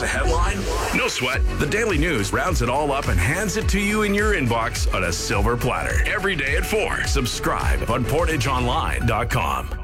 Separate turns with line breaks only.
miss a headline? No sweat. The Daily News rounds it all up and hands it to you in your inbox on a silver platter. Every day at 4. Subscribe on PortageOnline.com.